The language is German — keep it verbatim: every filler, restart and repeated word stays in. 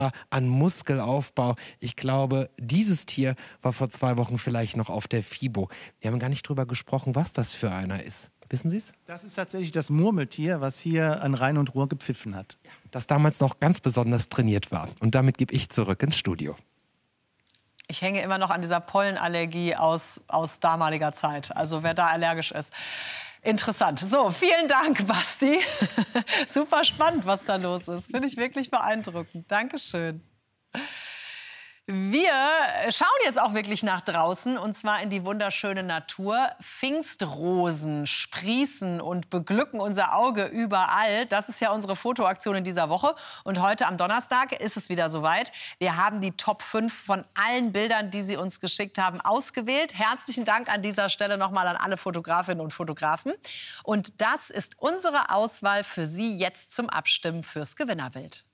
an Muskelaufbau. Ich glaube, dieses Tier war vor zwei Wochen vielleicht noch auf der FIBO. Wir haben gar nicht drüber gesprochen, was das für einer ist. Wissen Sie es? Das ist tatsächlich das Murmeltier, was hier an Rhein und Ruhr gepfiffen hat. Das damals noch ganz besonders trainiert war. Und damit gebe ich zurück ins Studio. Ich hänge immer noch an dieser Pollenallergie aus, aus damaliger Zeit. Also wer da allergisch ist. Interessant. So, vielen Dank, Basti. Super spannend, was da los ist. Finde ich wirklich beeindruckend. Dankeschön. Wir schauen jetzt auch wirklich nach draußen, und zwar in die wunderschöne Natur. Pfingstrosen sprießen und beglücken unser Auge überall. Das ist ja unsere Fotoaktion in dieser Woche. Und heute am Donnerstag ist es wieder soweit. Wir haben die Top fünf von allen Bildern, die Sie uns geschickt haben, ausgewählt. Herzlichen Dank an dieser Stelle nochmal an alle Fotografinnen und Fotografen. Und das ist unsere Auswahl für Sie jetzt zum Abstimmen fürs Gewinnerbild.